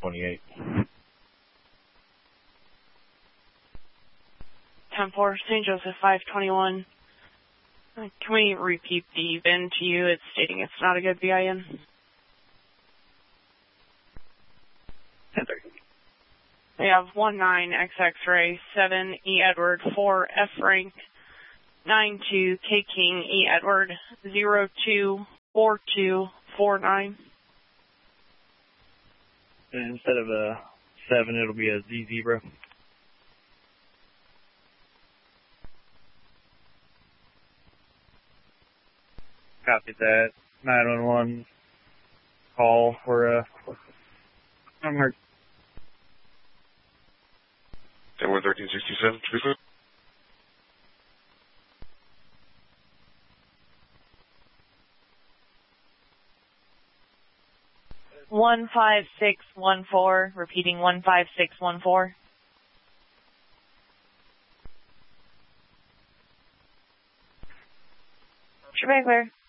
528. 10-4, St. Joseph 521. Can we repeat the VIN to you? It's stating it's not a good VIN. 10-30. We have 19XX-Ray, 7 E Edward, 4 F Frank, 92 K King E Edward, 024249. And instead of a 7, it'll be a Z zebra. Copy that. 911 call for I'm hurt. 10-1-1367, Teresa. One 15614, repeating 15614. Sure, clear.